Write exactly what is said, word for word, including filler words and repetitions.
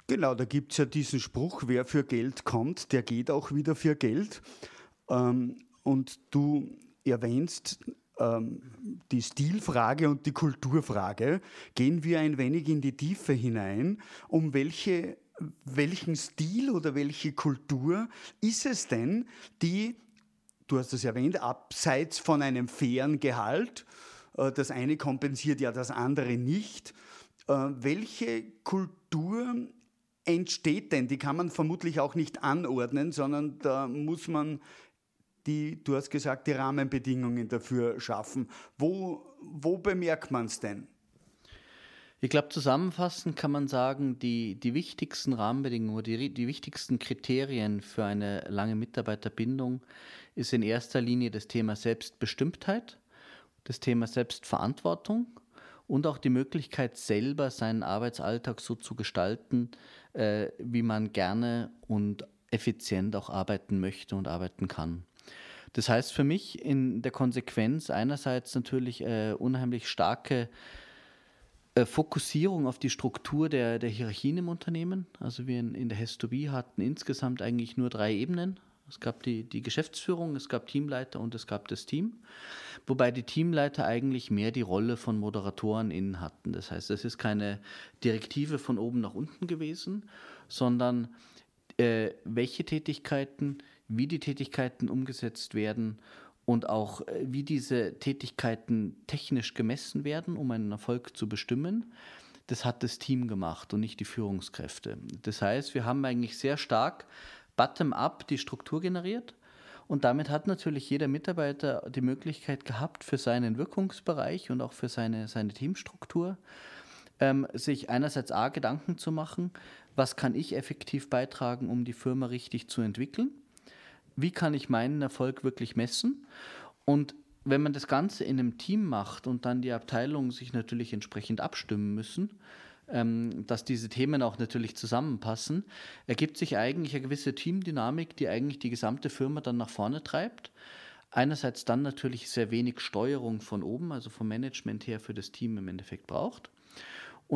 Genau, da gibt es ja diesen Spruch, wer für Geld kommt, der geht auch wieder für Geld. Ähm, und du erwähnst ähm, die Stilfrage und die Kulturfrage. Gehen wir ein wenig in die Tiefe hinein. Um welche, welchen Stil oder welche Kultur ist es denn, die, du hast es erwähnt, abseits von einem fairen Gehalt, äh, das eine kompensiert ja das andere nicht, äh, welche Kultur entsteht denn? Die kann man vermutlich auch nicht anordnen, sondern da muss man die, du hast gesagt, die Rahmenbedingungen dafür schaffen. Wo, wo bemerkt man es denn? Ich glaube, zusammenfassend kann man sagen, die, die wichtigsten Rahmenbedingungen, die, die wichtigsten Kriterien für eine lange Mitarbeiterbindung ist in erster Linie das Thema Selbstbestimmtheit, das Thema Selbstverantwortung und auch die Möglichkeit, selber seinen Arbeitsalltag so zu gestalten, äh, wie man gerne und effizient auch arbeiten möchte und arbeiten kann. Das heißt für mich in der Konsequenz einerseits natürlich äh, unheimlich starke äh, Fokussierung auf die Struktur der, der Hierarchien im Unternehmen. Also wir in, in der Hestobie hatten insgesamt eigentlich nur drei Ebenen. Es gab die, die Geschäftsführung, es gab Teamleiter und es gab das Team. Wobei die Teamleiter eigentlich mehr die Rolle von Moderatoren innen hatten. Das heißt, es ist keine Direktive von oben nach unten gewesen, sondern äh, welche Tätigkeiten, wie die Tätigkeiten umgesetzt werden und auch äh, wie diese Tätigkeiten technisch gemessen werden, um einen Erfolg zu bestimmen, das hat das Team gemacht und nicht die Führungskräfte. Das heißt, wir haben eigentlich sehr stark bottom-up die Struktur generiert und damit hat natürlich jeder Mitarbeiter die Möglichkeit gehabt, für seinen Wirkungsbereich und auch für seine, seine Teamstruktur ähm, sich einerseits A, Gedanken zu machen, was kann ich effektiv beitragen, um die Firma richtig zu entwickeln, wie kann ich meinen Erfolg wirklich messen und wenn man das Ganze in einem Team macht und dann die Abteilungen sich natürlich entsprechend abstimmen müssen, ähm, dass diese Themen auch natürlich zusammenpassen, ergibt sich eigentlich eine gewisse Teamdynamik, die eigentlich die gesamte Firma dann nach vorne treibt. Einerseits dann natürlich sehr wenig Steuerung von oben, also vom Management her für das Team im Endeffekt braucht.